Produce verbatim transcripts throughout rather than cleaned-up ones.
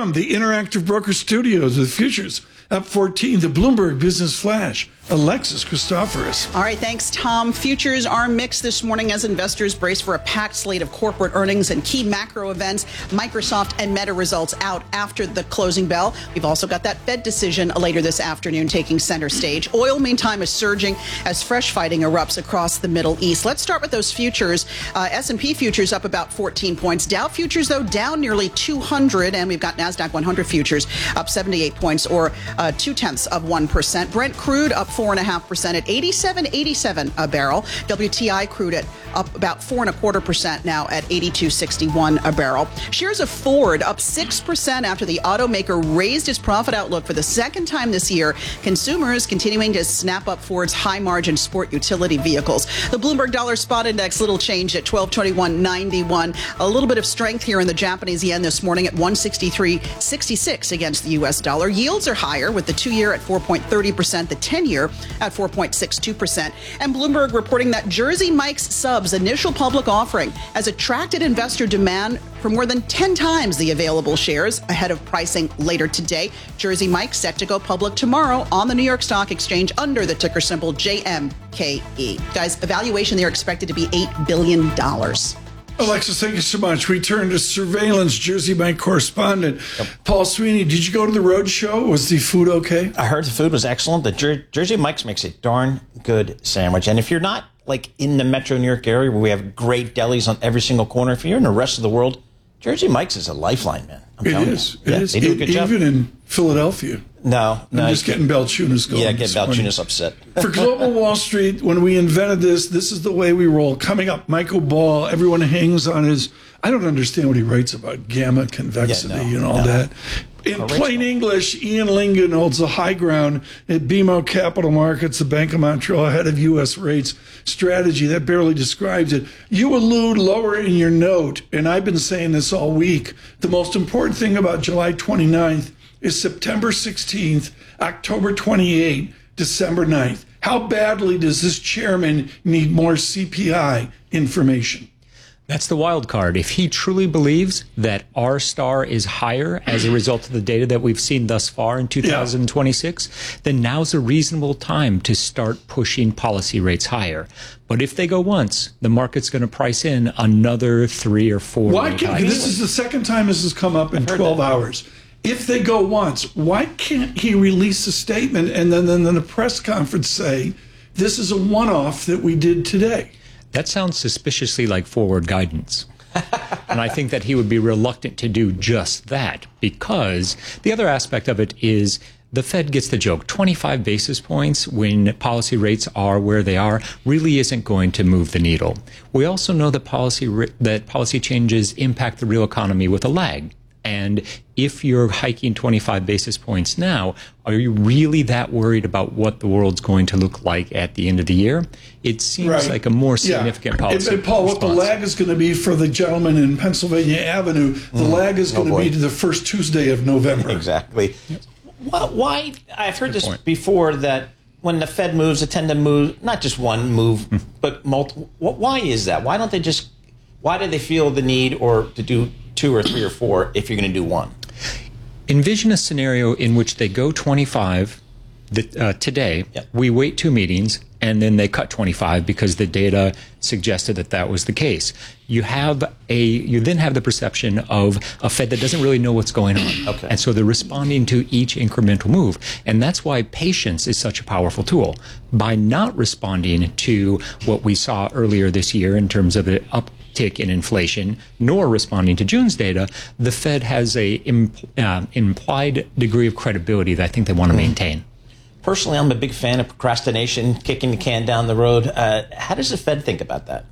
From the Interactive Broker Studios with futures up fourteen, the Bloomberg Business Flash, Alexis Christoforous. All right, thanks, Tom. Futures are mixed this morning as investors brace for a packed slate of corporate earnings and key macro events. Microsoft and Meta results out after the closing bell. We've also got that Fed decision later this afternoon taking center stage. Oil, meantime, is surging as fresh fighting erupts across the Middle East. Let's start with those futures. Uh, S and P futures up about fourteen points. Dow futures, though, down nearly two hundred. And we've got NASDAQ one hundred futures up seventy-eight points, or uh, two-tenths of one percent. Brent crude up four point five percent at eighty-seven eighty-seven a barrel. W T I crude at up about four and a quarter percent now at eighty-two sixty-one a barrel. Shares of Ford up six percent after the automaker raised its profit outlook for the second time this year. Consumers continuing to snap up Ford's high-margin sport utility vehicles. The Bloomberg Dollar Spot Index little change at twelve twenty-one ninety-one. A little bit of strength here in the Japanese yen this morning at one sixty-three sixty-six against the U S dollar. Yields are higher with the two-year at four point three zero percent, the ten-year at four point six two percent. And Bloomberg reporting that Jersey Mike's Sub's initial public offering has attracted investor demand for more than ten times the available shares ahead of pricing later today. Jersey Mike set to go public tomorrow on the New York Stock Exchange under the ticker symbol J M K E. Guys, evaluation there expected to be eight billion dollars. Alexis, thank you so much. We turn to surveillance. Jersey Mike correspondent yep. Paul Sweeney. Did you go to the road show? Was the food okay? I heard the food was excellent. The Jer- Jersey Mike's makes a darn good sandwich. And if you're not like in the metro New York area where we have great delis on every single corner, if you're in the rest of the world, Jersey Mike's is a lifeline, man. I'm it is. You. It yeah, is. They do a it, good job. Even in Philadelphia. No, no. I'm just getting Balchunas going. Yeah, get Balchunas upset. For Global Wall Street, when we invented this, this is the way we roll. Coming up, Michael Ball. Everyone hangs on his, I don't understand what he writes about gamma convexity yeah, no, and all no. that. In Original. Plain English, Ian Lingen holds the high ground at B M O Capital Markets, the Bank of Montreal, head of U S rates strategy. That barely describes it. You allude lower in your note, and I've been saying this all week, the most important thing about July twenty-ninth is September sixteenth, October twenty-eighth, December ninth. How badly does this chairman need more C P I information? That's the wild card. If he truly believes that R star is higher as a result of the data that we've seen thus far in two thousand twenty-six, yeah. then now's a reasonable time to start pushing policy rates higher. But if they go once, the market's going to price in another three or four. Why can't, this is the second time this has come up in twelve hours. If they go once, why can't he release a statement and then in the press conference say, this is a one-off that we did today? That sounds suspiciously like forward guidance. And I think that he would be reluctant to do just that, because the other aspect of it is the Fed gets the joke. twenty-five basis points when policy rates are where they are really isn't going to move the needle. We also know that policy that policy changes impact the real economy with a lag. And if you're hiking twenty-five basis points now, are you really that worried about what the world's going to look like at the end of the year? It seems right. like a more significant yeah. policy. And, and Paul, response. What the lag is going to be for the gentleman in Pennsylvania Avenue, the mm. lag is going oh, to be to the first Tuesday of November. Exactly. Well, why? I've heard Good this point. before that when the Fed moves, they tend to move not just one move, mm. but multiple. Why is that? Why don't they just? Why do they feel the need or to do two or three or four if you're going to do one? Envision a scenario in which they go twenty-five the, uh, today, yep. we wait two meetings, and then they cut twenty-five because the data suggested that that was the case. You have a, you then have the perception of a Fed that doesn't really know what's going on. Okay. And so they're responding to each incremental move. And that's why patience is such a powerful tool. By not responding to what we saw earlier this year in terms of an uptick in inflation, nor responding to June's data, the Fed has a impl- uh, implied degree of credibility that I think they want to mm-hmm. maintain. Personally, I'm a big fan of procrastination, kicking the can down the road. Uh, how does the Fed think about that?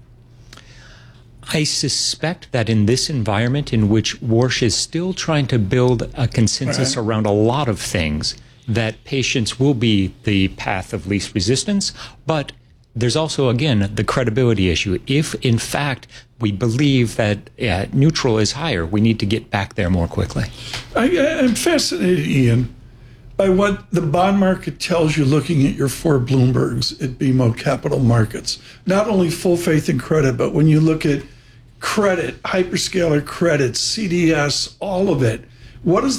I suspect that in this environment in which Warsh is still trying to build a consensus right. around a lot of things, that patience will be the path of least resistance. But there's also, again, the credibility issue. If, in fact, we believe that uh, neutral is higher, we need to get back there more quickly. I, I'm fascinated, Ian, by what the bond market tells you looking at your four Bloombergs at B M O Capital Markets. Not only full faith and credit, but when you look at credit, hyperscaler credit, C D S, all of it, what is